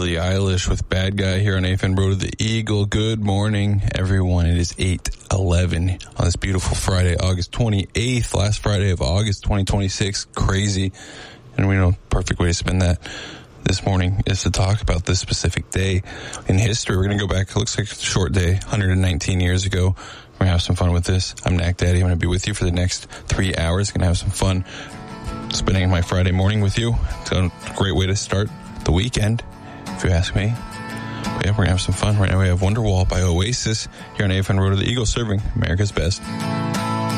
Billie Eilish with Bad Guy here on AFN Road to the Eagle. Good morning, everyone. It is 8:11 on this beautiful Friday, August 28th, last Friday of August 2026. Crazy. And we know perfect way to spend that this morning is to talk about this specific day in history. We're going to go back. It looks like a short day, 119 years ago. We're going to have some fun with this. I'm Knack Daddy. I'm going to be with you for the next 3 hours. Going to have some fun spending my Friday morning with you. It's a great way to start the weekend, if you ask me. But yeah, we're going to have some fun. Right now we have Wonderwall by Oasis here on AFN Road to the Eagle, serving America's best.